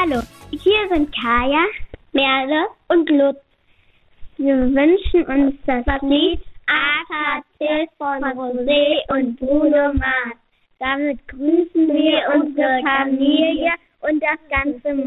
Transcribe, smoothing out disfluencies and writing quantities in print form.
Hallo, hier sind Kaya, Merle und Lutz. Wir wünschen uns das Lied Till von Rosé und Bruno Mars. Damit grüßen wir unsere Familie und das ganze